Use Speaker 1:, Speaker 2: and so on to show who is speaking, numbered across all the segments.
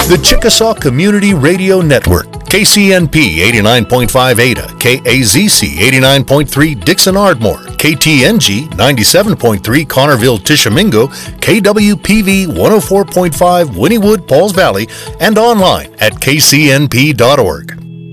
Speaker 1: The Chickasaw Community Radio Network, KCNP 89.5 Ada, KAZC 89.3 Dixon Ardmore, KTNG 97.3 Connerville Tishomingo, KWPV 104.5 Wynnewood Pauls Valley, and online at kcnp.org.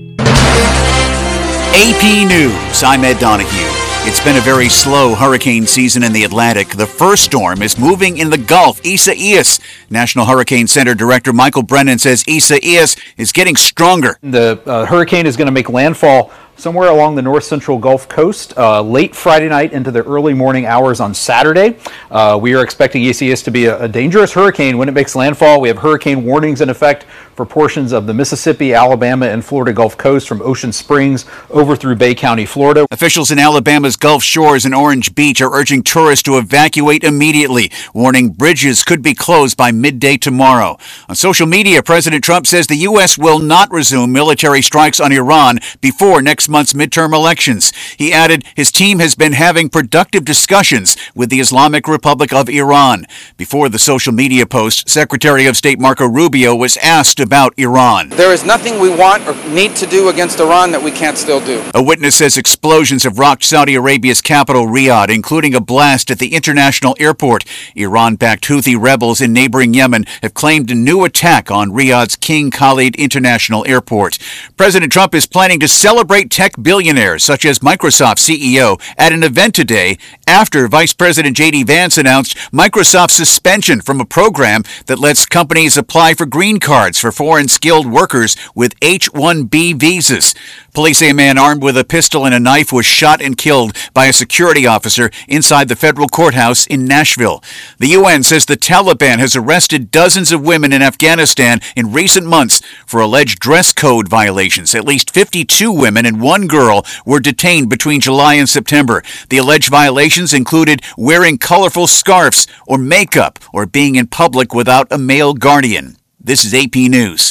Speaker 2: AP News, I'm Ed Donahue. It's been a very slow hurricane season in the Atlantic. The first storm is moving in the Gulf, Isaias. National Hurricane Center Director Michael Brennan says Isaias is getting stronger.
Speaker 3: The hurricane is going to make landfall somewhere along the north central Gulf Coast late Friday night into the early morning hours on Saturday. We are expecting Isaias to be a dangerous hurricane when it makes landfall. We have hurricane warnings in effect for portions of the Mississippi, Alabama, and Florida Gulf Coast from Ocean Springs over through Bay County, Florida.
Speaker 2: Officials in Alabama's Gulf Shores and Orange Beach are urging tourists to evacuate immediately, warning bridges could be closed by midday tomorrow. On social media, President Trump says the U.S. will not resume military strikes on Iran before next month's midterm elections. He added his team has been having productive discussions with the Islamic Republic of Iran. Before the social media post, Secretary of State Marco Rubio was asked about Iran.
Speaker 4: There is nothing we want or need to do against Iran that we can't still do.
Speaker 2: A witness says explosions have rocked Saudi Arabia's capital, Riyadh, including a blast at the international airport. Iran-backed Houthi rebels in neighboring Yemen have claimed a new attack on Riyadh's King Khalid International Airport. President Trump is planning to celebrate tech billionaires such as Microsoft CEO at an event today after Vice President J.D. Vance announced Microsoft's suspension from a program that lets companies apply for green cards for foreign skilled workers with H-1B visas. Police say a man armed with a pistol and a knife was shot and killed by a security officer inside the federal courthouse in Nashville. The UN says the Taliban has arrested dozens of women in Afghanistan in recent months for alleged dress code violations. At least 52 women and one girl were detained between July and September. The alleged violations included wearing colorful scarves or makeup or being in public without a male guardian. This is AP News.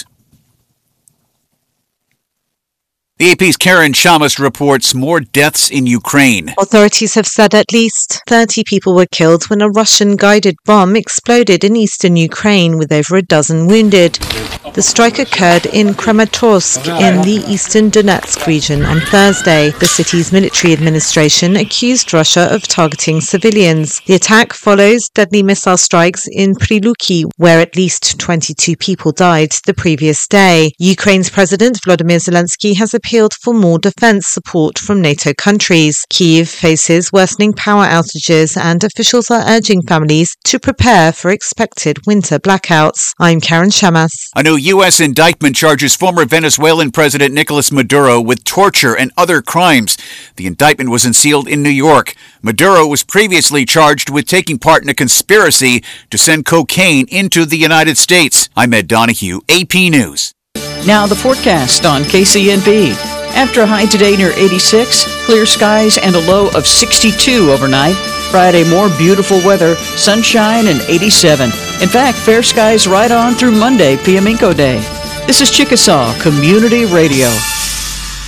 Speaker 2: The AP's Karen Shamas reports more deaths in Ukraine.
Speaker 5: Authorities have said at least 30 people were killed when a Russian-guided bomb exploded in eastern Ukraine with over a dozen wounded. The strike occurred in Kramatorsk in the eastern Donetsk region on Thursday. The city's military administration accused Russia of targeting civilians. The attack follows deadly missile strikes in Priluki, where at least 22 people died the previous day. Ukraine's President Volodymyr Zelensky has appealed for more defense support from NATO countries. Kyiv faces worsening power outages, and officials are urging families to prepare for expected winter blackouts. I'm Karen Shamas.
Speaker 2: A new U.S. indictment charges former Venezuelan President Nicolas Maduro with torture and other crimes. The indictment was unsealed in New York. Maduro was previously charged with taking part in a conspiracy to send cocaine into the United States. I'm Ed Donahue, AP News.
Speaker 6: Now the forecast on KCNP. After a high today near 86, clear skies and a low of 62 overnight. Friday, more beautiful weather, sunshine and 87. In fact, fair skies right on through Monday, Piaminko Day. This is Chickasaw Community Radio.